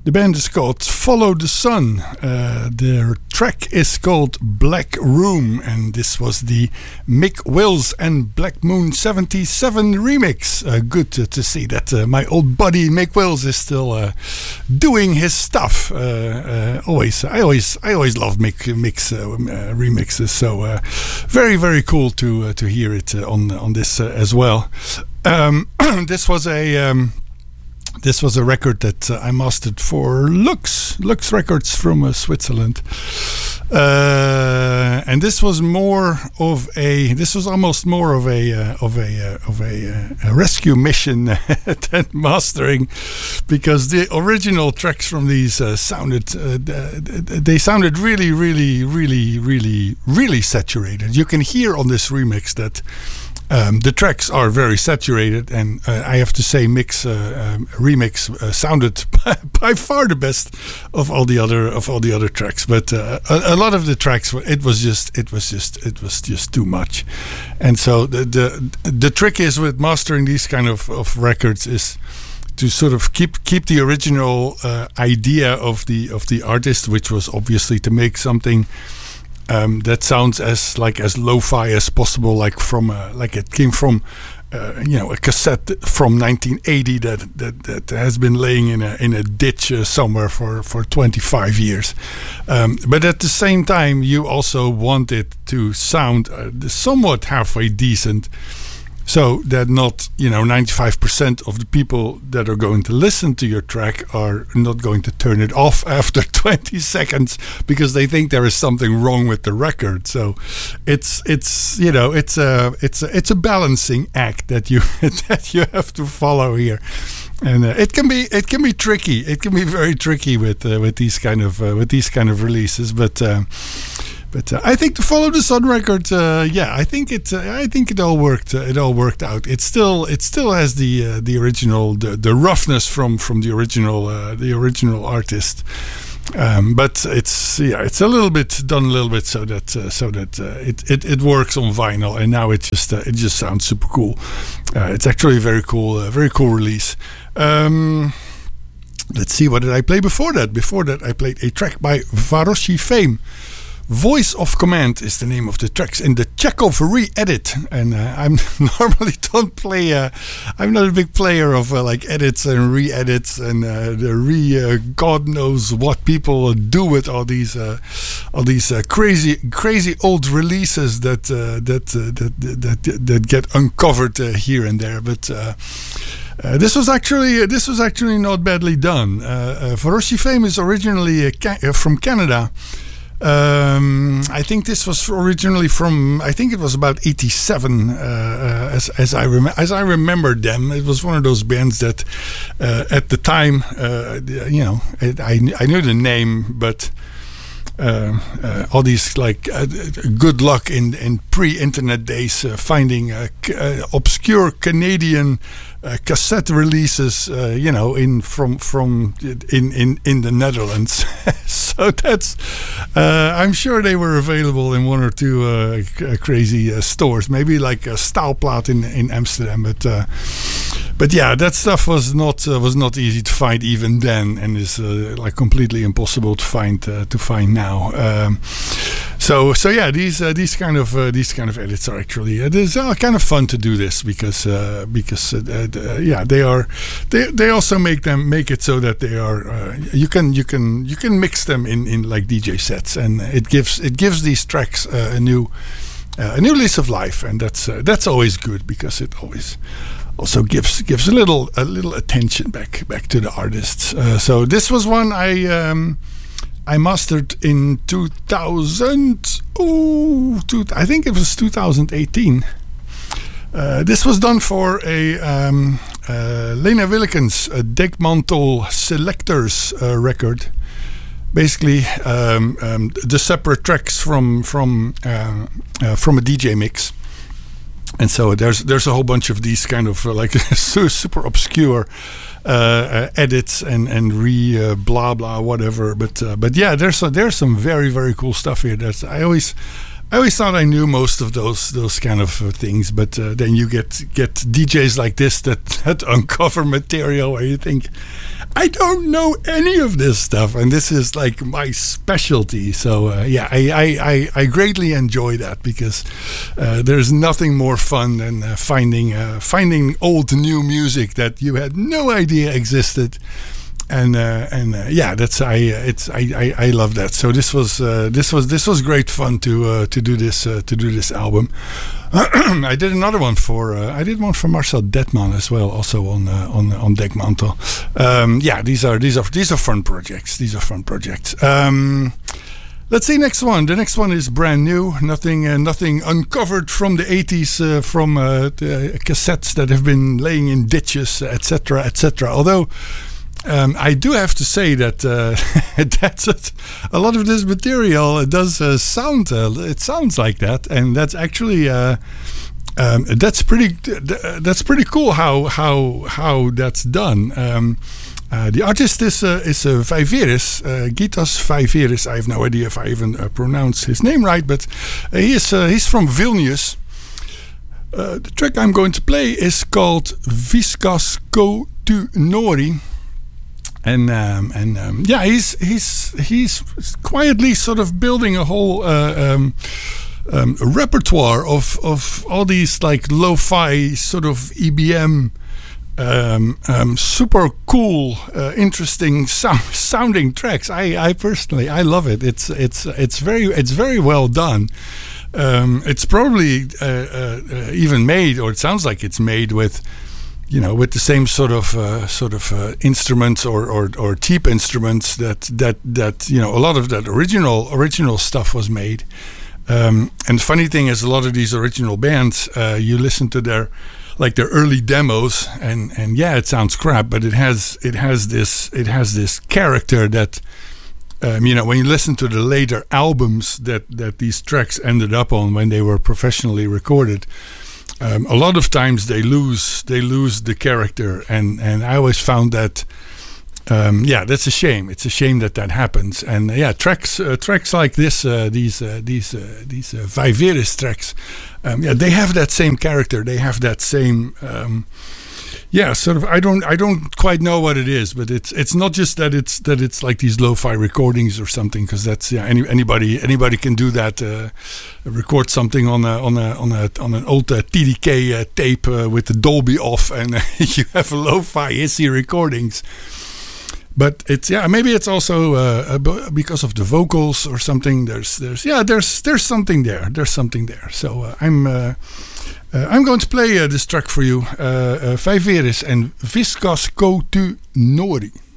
The band is called Follow the Sun. Their track is called Black Room, and this was the Mick Wills and Black Moon 77 remix. Good to see that my old buddy Mick Wills is still doing his stuff. I always love Mick's remixes. So very, very cool to hear it on this as well. This was a record that I mastered for Lux Records from Switzerland, and this was almost more of a rescue mission than mastering, because the original tracks from these sounded really, really, really, really, really saturated. You can hear on this remix that the tracks are very saturated, and I have to say Mick's remix sounded by far the best of all the other tracks. But a lot of the tracks, it was just too much. And so the trick is with mastering these kind of records is to sort of keep the original idea of the artist, which was obviously to make something that sounds as lo-fi as possible, like it came from a cassette from 1980 that has been laying in a ditch somewhere for 25 years. But at the same time, you also want it to sound somewhat halfway decent, so that not 95% of the people that are going to listen to your track are not going to turn it off after 20 seconds because they think there is something wrong with the record. So it's a balancing act that you have to follow here. And it can be tricky. It can be very tricky with these kind of releases, but I think the Follow the Sun record, I think it all worked. It all worked out. It still has the original, the roughness from the original artist. But it's a little bit done so that it works on vinyl, and now it just sounds super cool. It's actually a very cool release. Let's see, what did I play before that? Before that, I played a track by Varoshi Fame. Voice of Command is the name of the tracks in the Chekhov re-edit, and I'm normally don't play. I'm not a big player of edits and re-edits and God knows what people do with all these crazy old releases that get uncovered here and there, but. This was actually not badly done. Varoshi Fame is originally from Canada. I think this was originally from, I think it was about 87, as I remember them. It was one of those bands that at the time, I knew the name, but all these good luck in pre-internet days finding obscure Canadian cassette releases, in the Netherlands. So that's, I'm sure they were available in one or two crazy stores, maybe like a Staalplaat in Amsterdam, but yeah, that stuff was not easy to find even then, and is completely impossible to find now. So yeah, these kind of edits are actually it is kind of fun to do this because they also make it so that they are you can mix them in like DJ sets, and it gives these tracks a new lease of life, and that's always good because it always also gives a little attention back to the artists. So this was one I mastered in 2000. I think it was 2018. This was done for a Lena Willekens Dekmantel Selectors record. Basically, the separate tracks from a DJ mix. And so there's a whole bunch of these kind of super obscure edits and blah blah whatever. But yeah, there's some very, very cool stuff here. I always thought I knew most of those kind of things, but then you get DJs like this that uncover material where you think, I don't know any of this stuff, and this is like my specialty. So yeah, I greatly enjoy that, because there's nothing more fun than finding old new music that you had no idea existed. And yeah, I love that. So this was great fun to do this album. I did another one for Marcel Detman as well, also on Dekmantel. Yeah, these are fun projects. Let's see next one. The next one is brand new. Nothing uncovered from the 80s, from the cassettes that have been laying in ditches, etc., etc. Although. I do have to say that that's a lot of this material. It does sound. It sounds like that, and that's actually that's pretty cool. How that's done. The artist is Viveris, Gitas Viveris. I have no idea if I even pronounce his name right, but he's from Vilnius. The track I'm going to play is called Viskas Ko Tu Nori. And yeah, he's quietly sort of building a whole repertoire of all these like lo-fi sort of EBM, super cool, interesting sounding tracks. I personally love it. It's very well done. It's probably even made, or it sounds like it's made with. With the same sort of instruments or cheap instruments that a lot of that original stuff was made. And the funny thing is, a lot of these original bands, you listen to their early demos, and yeah, it sounds crap, but it has this character that. When you listen to the later albums that these tracks ended up on when they were professionally recorded. A lot of times they lose the character, and I always found that that's a shame. It's a shame that happens. And yeah, tracks like this, these Viveris tracks, they have that same character. They have that same. Sort of. I don't quite know what it is, but it's not just that it's like these lo-fi recordings or something, because that's anybody can do that. Record something on an old TDK tape with the Dolby off, and you have lo-fi hissy recordings. But maybe it's also because of the vocals or something. There's something there. There's something there. So I'm going to play this track for you, Viveris and Viskas Ko Tu Nori.